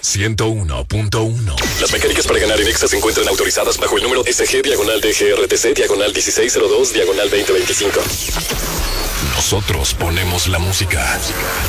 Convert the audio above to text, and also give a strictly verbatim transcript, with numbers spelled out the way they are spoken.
ciento uno punto uno. Las mecánicas para ganar en Exa se encuentran autorizadas bajo el número S G diagonal D G R T C diagonal dieciséis cero dos diagonal veinte veinticinco. Nosotros ponemos la música.